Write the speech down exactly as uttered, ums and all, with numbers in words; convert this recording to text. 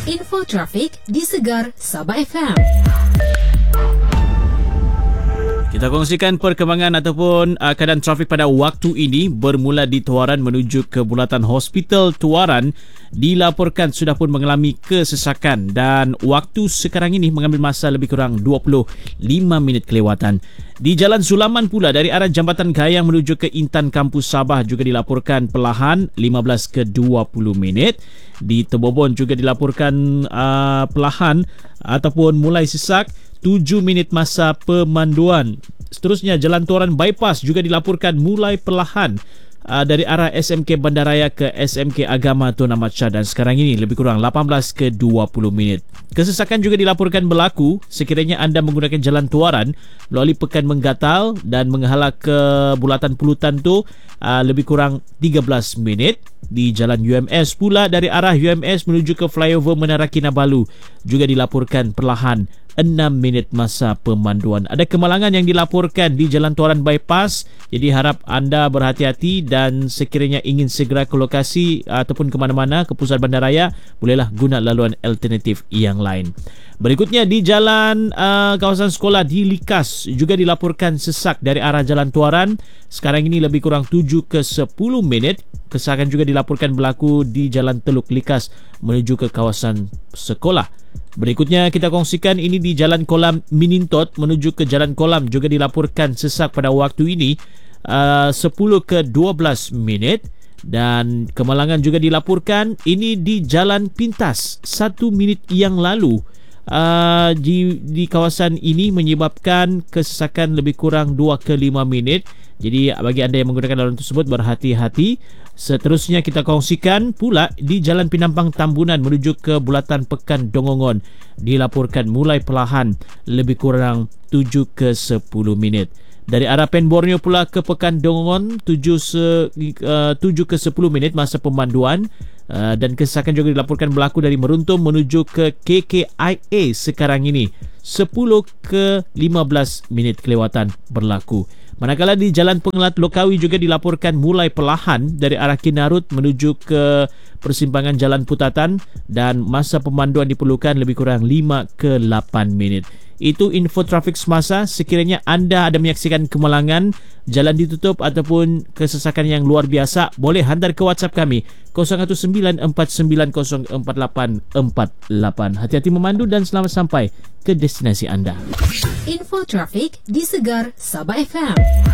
Info trafik di Segar Sabah F M. Kita kongsikan perkembangan ataupun uh, keadaan trafik pada waktu ini. Bermula di Tuaran menuju ke Bulatan Hospital Tuaran dilaporkan sudah pun mengalami kesesakan dan waktu sekarang ini mengambil masa lebih kurang dua puluh lima minit kelewatan. Di Jalan Sulaman pula dari arah Jambatan Gayang menuju ke Intan Kampus Sabah juga dilaporkan perlahan lima belas ke dua puluh minit. Di Tebobon juga dilaporkan uh, perlahan ataupun mulai sesak tujuh minit masa pemanduan. Seterusnya Jalan Tuaran Bypass juga dilaporkan mulai perlahan uh, dari arah S M K Bandaraya ke S M K Agama Tun Ahmad Shah dan sekarang ini lebih kurang lapan belas ke dua puluh minit. Kesesakan juga dilaporkan berlaku sekiranya anda menggunakan Jalan Tuaran melalui Pekan Menggatal dan menghala ke Bulatan Pulutan tu uh, lebih kurang tiga belas minit. Di Jalan U M S pula dari arah U M S menuju ke flyover Menara Kinabalu juga dilaporkan perlahan enam minit masa pemanduan. Ada kemalangan yang dilaporkan di Jalan Tuaran Bypass, jadi harap anda berhati-hati dan sekiranya ingin segera ke lokasi ataupun ke mana-mana ke pusat bandaraya, bolehlah guna laluan alternatif yang lain. Berikutnya di Jalan uh, kawasan sekolah di Likas juga dilaporkan sesak dari arah Jalan Tuaran. Sekarang ini lebih kurang tujuh ke sepuluh minit. Kesesakan juga dilaporkan berlaku di Jalan Teluk Likas menuju ke kawasan sekolah. Berikutnya kita kongsikan ini di Jalan Kolam Minintot menuju ke Jalan Kolam juga dilaporkan sesak pada waktu ini uh, sepuluh ke dua belas minit. Dan kemalangan juga dilaporkan ini di Jalan Pintas satu minit yang lalu. Uh, di, di kawasan ini menyebabkan kesesakan lebih kurang dua ke lima minit. Jadi bagi anda yang menggunakan laluan tersebut berhati-hati. Seterusnya kita kongsikan pula di Jalan Pinampang Tambunan menuju ke Bulatan Pekan Dongongon dilaporkan mulai perlahan lebih kurang tujuh ke sepuluh minit. Dari arah Pen Borneo pula ke Pekan Dongongon tujuh, se, uh, tujuh ke sepuluh minit masa pemanduan. Uh, dan kesesakan juga dilaporkan berlaku dari Meruntum menuju ke K K I A sekarang ini sepuluh ke lima belas minit kelewatan berlaku. Manakala di Jalan Pengelat Lokawi juga dilaporkan mulai perlahan dari arah Kinarut menuju ke persimpangan Jalan Putatan dan masa pemanduan diperlukan lebih kurang lima ke lapan minit. Itu info trafik semasa. Sekiranya anda ada menyaksikan kemalangan, jalan ditutup ataupun kesesakan yang luar biasa, boleh hantar ke WhatsApp kami kosong satu sembilan empat sembilan kosong empat lapan empat lapan. Hati-hati memandu dan selamat sampai ke destinasi anda. Info trafik di Segar Sabah F M.